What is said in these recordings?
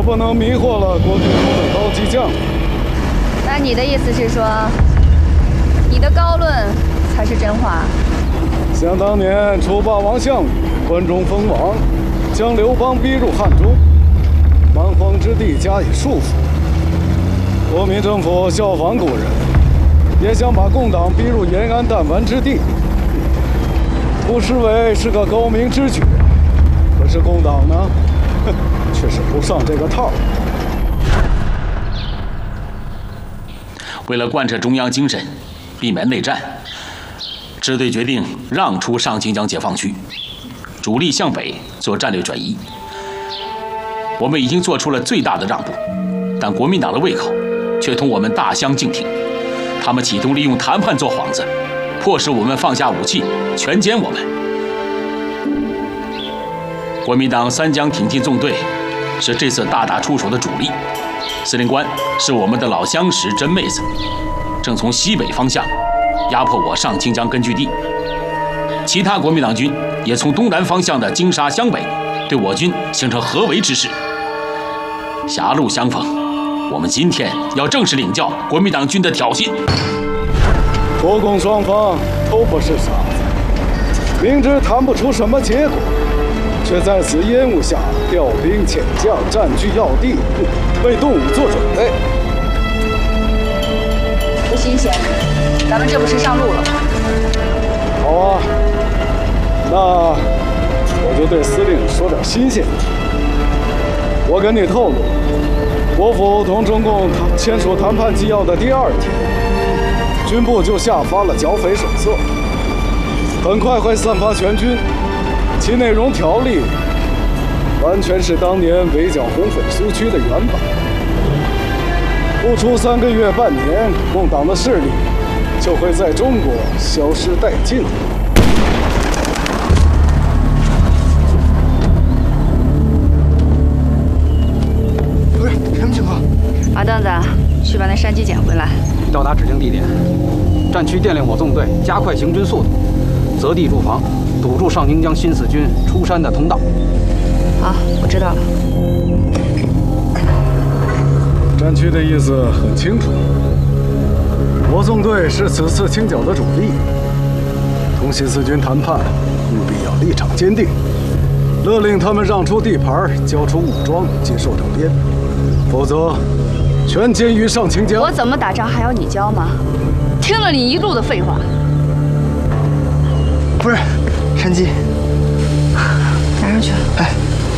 可不能迷惑了国军中的高级将领。 那你的意思是说，你的高论才是真话？ 想当年楚霸王项羽关中封王，将刘邦逼入汉中，蛮荒之地加以束缚。国民政府效仿古人，也想把共党逼入延安弹丸之地，不失为是个高明之举。可是共党呢，却是不上这个套。 为了贯彻中央精神，避免内战，支队决定让出上清江解放区，主力向北做战略转移。我们已经做出了最大的让步，但国民党的胃口却同我们大相径庭。他们企图利用谈判做幌子，迫使我们放下武器，全歼我们。国民党三江挺进纵队是这次大打出手的主力，司令官是我们的老相识真妹子，正从西北方向压迫我上清江根据地。其他国民党军也从东南方向的金沙湘北对我军形成合围之势。狭路相逢，我们今天要正式领教国民党军的挑衅。 国共双方都不是傻子，明知谈不出什么结果，却在此烟雾下调兵遣将，占据要地，为动武做准备。 不新鲜，咱们这不是上路了吗？ 好啊，那我就对司令说点新鲜的。我跟你透露，国府同中共签署谈判纪要的第2天，军部就下发了剿匪手册，很快会散发全军。其内容条例完全是当年围剿红匪苏区的原版。不出3个月半年，共党的势力就会在中国消失殆尽。 不是什么情况？ 马凳子，去把那山鸡捡回来。 到达指定地点，战区电令我纵队加快行军速度，择地驻防，堵住上清江新四军出山的通道。 好，我知道了。 战区的意思很清楚，我纵队是此次清剿的主力，同新四军谈判，务必要立场坚定，勒令他们让出地盘，交出武装，接受整编，否则全歼于上清江。 我怎么打仗还要你教吗？听了你一路的废话。 不是，山鸡， 拿上去。 哎，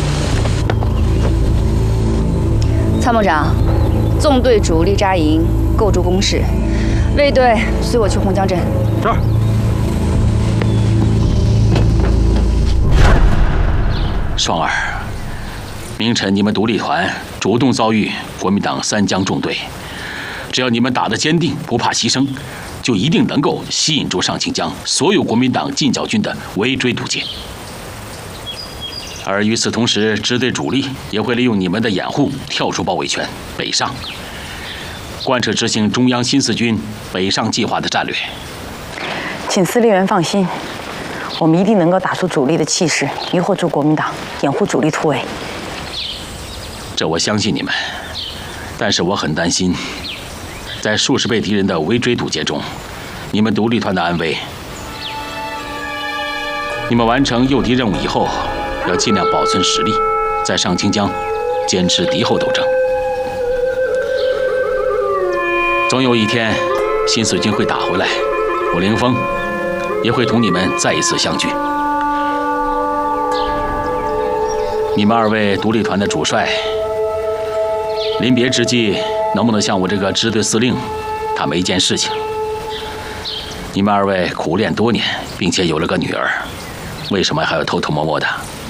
参谋长，纵队主力扎营，构筑工事，卫队随我去洪江镇。 这儿。 双儿，明晨你们独立团主动遭遇国民党三江纵队，只要你们打得坚定，不怕牺牲，就一定能够吸引住上清江所有国民党进剿军的围追堵截。而与此同时，支队主力也会利用你们的掩护，跳出包围圈，北上，贯彻执行中央新四军北上计划的战略。 请司令员放心，我们一定能够打出主力的气势，迷惑住国民党，掩护主力突围。 这我相信你们，但是我很担心，在数十倍敌人的围追堵截中，你们独立团的安危。你们完成诱敌任务以后，要尽量保存实力，在上清江坚持敌后斗争。总有一天，新四军会打回来，我凌风也会同你们再一次相聚。你们2位独立团的主帅，临别之际，能不能向我这个支队司令谈一件事情？你们2位苦练多年，并且有了个女儿，为什么还要偷偷摸摸的？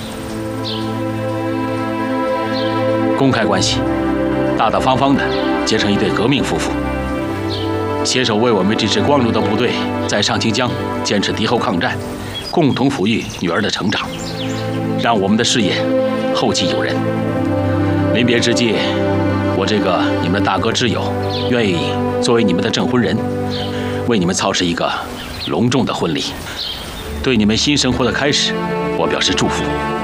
公开关系，大大方方的结成一对革命夫妇，携手为我们这支光荣的部队在上清江坚持敌后抗战，共同抚育女儿的成长，让我们的事业后继有人。临别之际，我这个你们的大哥之友，愿意作为你们的证婚人，为你们操持一个隆重的婚礼。对你们新生活的开始，我表示祝福。